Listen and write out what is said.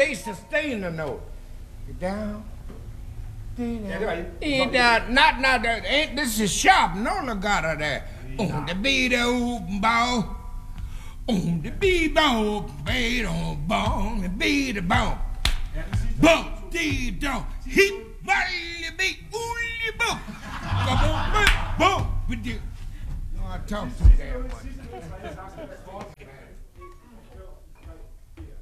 they sustain the note. Down. Not that. Ain't this is sharp? No legato there. On the beat open ball. On the beat ball, beat on ball, the beat ball. Bum, dee dong, hit, volley, beat, ooly bum. Boom, boom, boom. No, I talk too damn much.